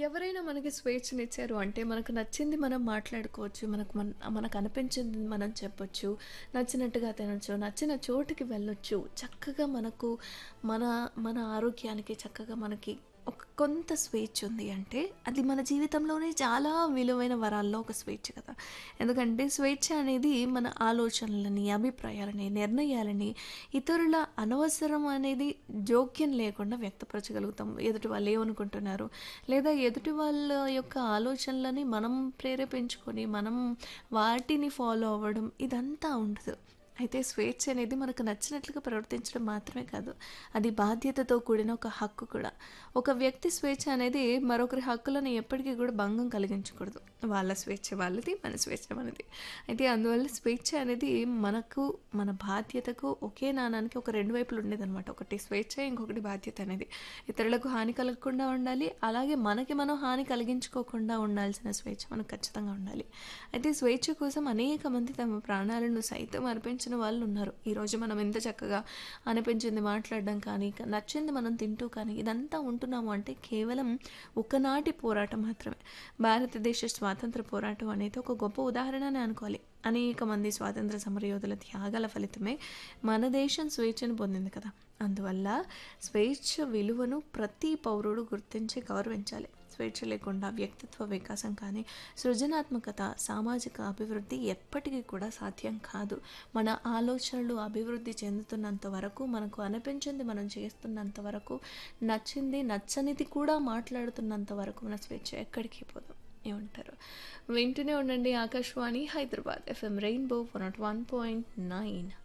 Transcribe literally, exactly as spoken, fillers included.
ఎవరైనా మనకి స్వేచ్ఛనిచ్చారు అంటే మనకు నచ్చింది మనం మాట్లాడుకోవచ్చు. మనకు మన్ మనకు అనిపించింది మనం చెప్పొచ్చు. నచ్చినట్టుగా తినొచ్చు. నచ్చిన చోటుకి వెళ్ళొచ్చు. చక్కగా మనకు మన మన ఆరోగ్యానికి చక్కగా మనకి ఒక కొంత స్వేచ్ఛ ఉంది అంటే అది మన జీవితంలోనే చాలా విలువైన వరాల్లో ఒక స్వేచ్ఛ కదా! ఎందుకంటే స్వేచ్ఛ అనేది మన ఆలోచనలని, అభిప్రాయాలని, నిర్ణయాలని ఇతరుల అనవసరం అనేది జోక్యం లేకుండా వ్యక్తపరచగలుగుతాం. ఎదుటి వాళ్ళు ఏమనుకుంటున్నారు? లేదా ఎదుటి వాళ్ళ యొక్క ఆలోచనలని మనం ప్రేరేపించుకొని, మనం వాటిని ఫాలో అవ్వడం ఇదంతా ఉండదు. అయితే స్వేచ్ఛ అనేది మనకు నచ్చినట్లుగా ప్రవర్తించడం మాత్రమే కాదు. అది బాధ్యతతో కూడిన ఒక హక్కు కూడా. ఒక వ్యక్తి స్వేచ్ఛ అనేది మరొకరి హక్కులను ఎప్పటికీ కూడా భంగం కలిగించకూడదు. వాళ్ళ స్వేచ్ఛ వాళ్ళది, మన స్వేచ్ఛ మనది. అయితే అందువల్ల స్వేచ్ఛ అనేది మనకు, మన బాధ్యతకు ఒకే నాణానికి ఒక రెండు వైపులు ఉండేదనమాట. ఒకటి స్వేచ్ఛ, ఇంకొకటి బాధ్యత అనేది. ఇతరులకు హాని కలగకుండా ఉండాలి. అలాగే మనకి మనం హాని కలిగించుకోకుండా ఉండాల్సిన స్వేచ్ఛ మనకు ఖచ్చితంగా ఉండాలి. అయితే స్వేచ్ఛ కోసం అనేక మంది తమ ప్రాణాలను సైతం అర్పించిన వాళ్ళు ఉన్నారు. ఈరోజు మనం ఎంత చక్కగా అనిపించింది మాట్లాడడం కానీ, నచ్చింది మనం తింటూ కానీ ఇదంతా ఉంటున్నాము అంటే కేవలం ఒకనాటి పోరాటం మాత్రమే. భారతదేశ స్వాతంత్ర పోరాటం అనేది ఒక గొప్ప ఉదాహరణనే అనుకోవాలి. అనేక మంది స్వాతంత్ర సమరయోధుల త్యాగాల ఫలితమే మన దేశం స్వేచ్ఛను పొందింది కదా. అందువల్ల స్వేచ్ఛ విలువను ప్రతి పౌరుడు గుర్తించి గౌరవించాలి. స్వేచ్ఛ లేకుండా వ్యక్తిత్వ వికాసం కానీ, సృజనాత్మకత, సామాజిక అభివృద్ధి ఎప్పటికీ కూడా సాధ్యం కాదు. మన ఆలోచనలు అభివృద్ధి చెందుతున్నంత వరకు, మనకు అనిపించింది మనం చేస్తున్నంత వరకు, నచ్చింది నచ్చనిది కూడా మాట్లాడుతున్నంత వరకు మన స్వేచ్ఛ ఎక్కడికి పోదు. ఏమంటారు? వింటూనే ఉండండి Akashvani Hyderabad FM rainbow one not one point nine.